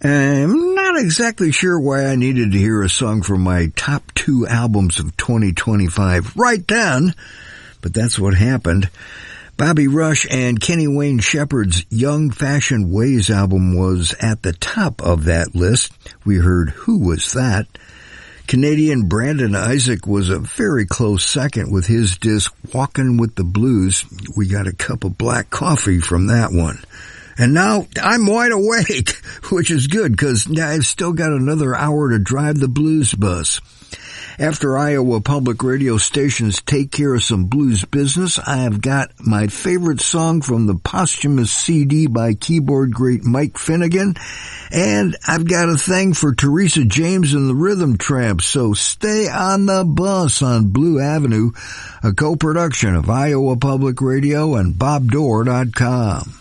I'm not exactly sure why I needed to hear a song from my top 2 albums of 2025 right then, but that's what happened. Bobby Rush and Kenny Wayne Shepherd's Young Fashioned Ways album was at the top of that list. We heard Who Was That? Canadian Brandon Isaac was a very close second with his disc Walkin' with the Blues. We got a cup of black coffee from that one. And now I'm wide awake, which is good because I've still got another hour to drive the blues bus. After Iowa Public Radio stations take care of some blues business, I have got my favorite song from the posthumous CD by keyboard great Mike Finnegan, and I've got a thing for Teresa James and the Rhythm Tramps, so stay on the bus on Blue Avenue, a co-production of Iowa Public Radio and BobDoor.com.